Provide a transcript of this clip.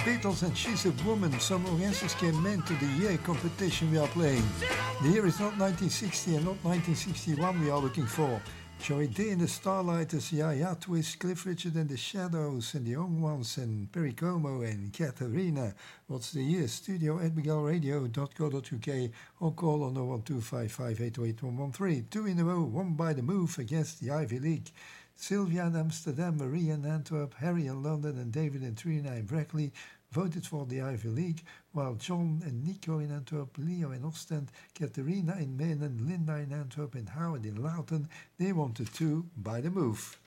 Beatles and She's a Woman. Some answers came into the year competition we are playing. The year is not 1960 and not 1961 we are looking for. Joey D and the Starlighters, Ya Twist, Cliff Richard and the Shadows, and the Young Ones, and Perry Como and Katarina. What's the year? Studio at miguelradio.co.uk or call on 01255808113. Two in a row, one by the move against the Ivy League. Sylvia in Amsterdam, Maria in Antwerp, Harry in London, and David and Trina in Brackley voted for the Ivy League, while John and Nico in Antwerp, Leo in Ostend, Katerina in Menen, Linda in Antwerp, and Howard in Loughton, they wanted to by the move.